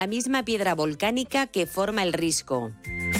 la misma piedra volcánica que forma el Risco.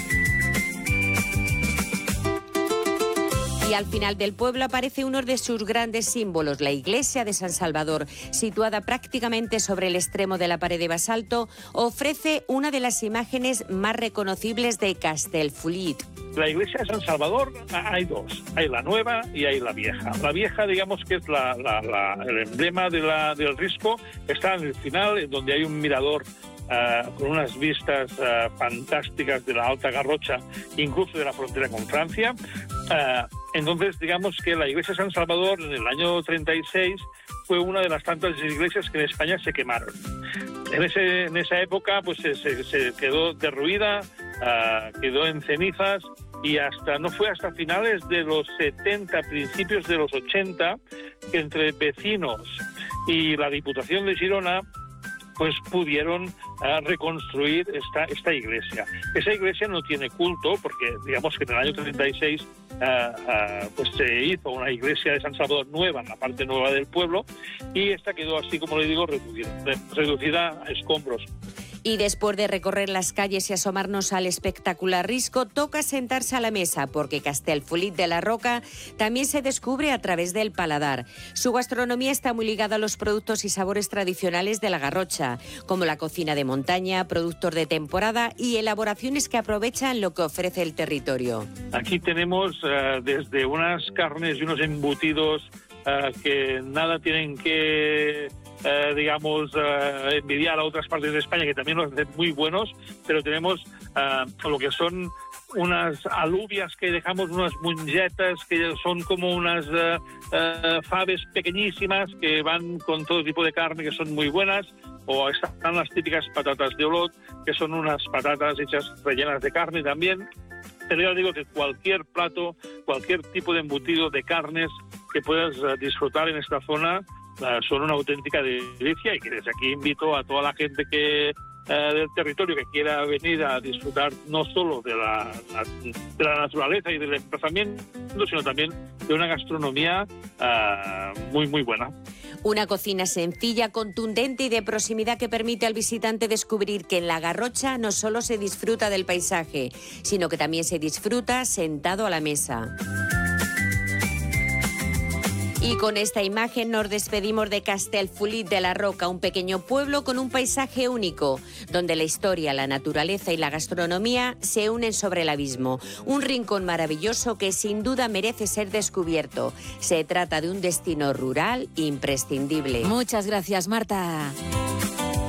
Y al final del pueblo aparece uno de sus grandes símbolos, la iglesia de San Salvador, situada prácticamente sobre el extremo de la pared de basalto, ofrece una de las imágenes más reconocibles de Castellfollit. La iglesia de San Salvador hay dos, hay la nueva y hay la vieja. La vieja, digamos que es el emblema del Risco, está en el final, donde hay un mirador con unas vistas fantásticas de la Alta Garrocha, incluso de la frontera con Francia. Entonces, digamos que la iglesia de San Salvador en el año 36 fue una de las tantas iglesias que en España se quemaron. En esa época pues se quedó derruida, quedó en cenizas, y no fue hasta finales de los 70, principios de los 80, que entre vecinos y la Diputación de Girona pues pudieron reconstruir esta iglesia. Esa iglesia no tiene culto porque, digamos que en el año 36 pues se hizo una iglesia de San Salvador nueva en la parte nueva del pueblo, y esta quedó así, como le digo, reducida a escombros. Y después de recorrer las calles y asomarnos al espectacular Risco, toca sentarse a la mesa, porque Castellfollit de la Roca también se descubre a través del paladar. Su gastronomía está muy ligada a los productos y sabores tradicionales de la Garrocha, como la cocina de montaña, productos de temporada y elaboraciones que aprovechan lo que ofrece el territorio. Aquí tenemos desde unas carnes y unos embutidos que nada tienen que envidiar a otras partes de España, que también los hacen muy buenos, pero tenemos lo que son unas alubias que dejamos, unas mongetas que son como unas faves pequeñísimas que van con todo tipo de carne, que son muy buenas, o están las típicas patatas de Olot, que son unas patatas hechas rellenas de carne también. Pero ya digo que cualquier plato, cualquier tipo de embutido de carnes que puedas disfrutar en esta zona son una auténtica delicia, y que desde aquí invito a toda la gente del territorio que quiera venir a disfrutar no solo de la naturaleza y del emplazamiento, sino también de una gastronomía muy, muy buena. Una cocina sencilla, contundente y de proximidad que permite al visitante descubrir que en la Garrocha no solo se disfruta del paisaje, sino que también se disfruta sentado a la mesa. Y con esta imagen nos despedimos de Castellfollit de la Roca, un pequeño pueblo con un paisaje único, donde la historia, la naturaleza y la gastronomía se unen sobre el abismo. Un rincón maravilloso que sin duda merece ser descubierto. Se trata de un destino rural imprescindible. Muchas gracias, Marta.